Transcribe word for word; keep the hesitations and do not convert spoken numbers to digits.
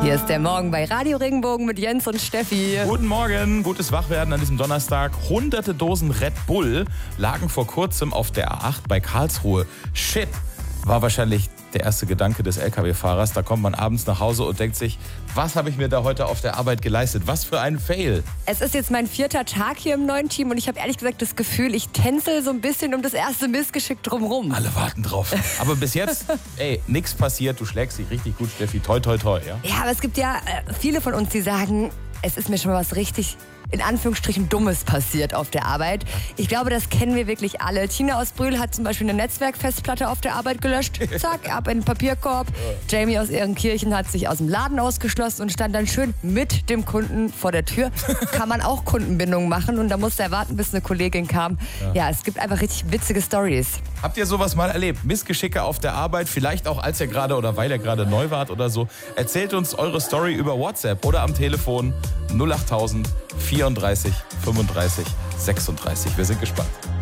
Hier ist der Morgen bei Radio Regenbogen mit Jens und Steffi. Guten Morgen, gutes Wachwerden an diesem Donnerstag. Hunderte Dosen Red Bull lagen vor kurzem auf der A acht bei Karlsruhe. Shit, war wahrscheinlich der erste Gedanke des L K W-Fahrers. Da kommt man abends nach Hause und denkt sich, was habe ich mir da heute auf der Arbeit geleistet? Was für ein Fail. Es ist jetzt mein vierter Tag hier im neuen Team und ich habe ehrlich gesagt das Gefühl, ich tänzel so ein bisschen um das erste Missgeschick drumrum. Alle warten drauf. Aber bis jetzt, ey, nichts passiert. Du schlägst dich richtig gut, Steffi. Toi, toi, toi. Ja, ja, aber es gibt ja äh, viele von uns, die sagen, es ist mir schon mal was richtig in Anführungsstrichen Dummes passiert auf der Arbeit. Ich glaube, das kennen wir wirklich alle. Tina aus Brühl hat zum Beispiel eine Netzwerkfestplatte auf der Arbeit gelöscht. Zack, ab in den Papierkorb. Jamie aus Ehrenkirchen hat sich aus dem Laden ausgeschlossen und stand dann schön mit dem Kunden vor der Tür. Kann man auch Kundenbindung machen und da musste er warten, bis eine Kollegin kam. Ja, ja, es gibt einfach richtig witzige Stories. Habt ihr sowas mal erlebt? Missgeschicke auf der Arbeit, vielleicht auch als ihr gerade oder weil ihr gerade neu wart oder so. Erzählt uns eure Story über WhatsApp oder am Telefon null achttausend vierunddreißig fünfunddreißig sechsunddreißig. Wir sind gespannt.